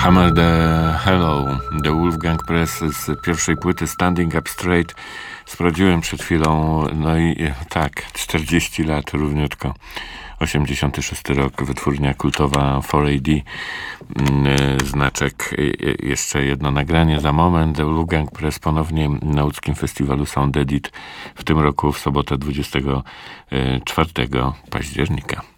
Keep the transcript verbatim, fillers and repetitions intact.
Hammer the Hello, The Wolfgang Press z pierwszej płyty Standing Up Straight. Sprawdziłem przed chwilą, no i tak, czterdzieści lat równiutko. osiemdziesiąty szósty rok, wytwórnia kultowa cztery A D, znaczek, jeszcze jedno nagranie za moment. The Wolfgang Press ponownie na łódzkim festiwalu Sound Edit w tym roku w sobotę dwudziestego czwartego października.